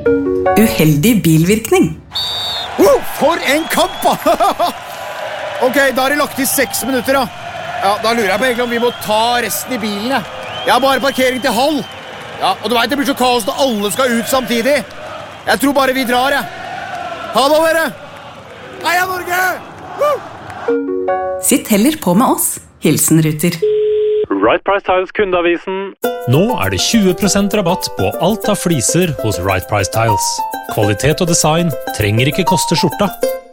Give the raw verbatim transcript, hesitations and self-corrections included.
Uheldig bilvirkning. Wow, for en kamp da! Ok, da har det lagt i seks minutter da. Ja, da lurer jeg på egentlig om vi må ta resten i bilen. Jeg, jeg har bare parkering til halv. Ja, og du vet det blir så kaos når alle skal ut samtidig. Jeg tror bare vi drar, jeg. Ha det, dere! Heia Norge! Woo! Sitt heller på med oss. Hilsen Ruter. Right Price Tiles kundeavisen. Nå er det tjue prosent rabatt på alt av fliser hos Right Price Tiles. Kvalitet og design trenger ikke koste skjorta.